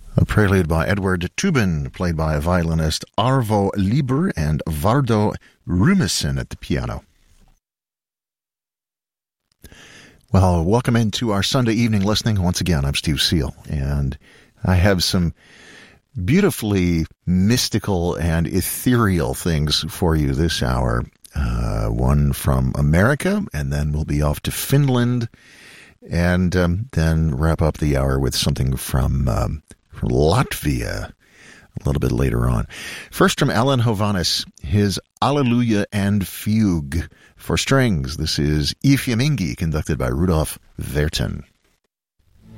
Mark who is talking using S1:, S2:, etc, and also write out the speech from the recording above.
S1: A prelude by Edward Tubin, played by violinist Arvo Lieber and Vardo Rumesen at the piano. Well, welcome into our Sunday evening listening. Once again, I'm Steve Seal, and I have some beautifully mystical and ethereal things for you this hour. One from America, and then we'll be off to Finland, and then wrap up the hour with something from Latvia a little bit later on. First, from Alan Hovhannes, his Alleluia and Fugue for strings. This is Ifyamingi, conducted by Rudolf Vertin.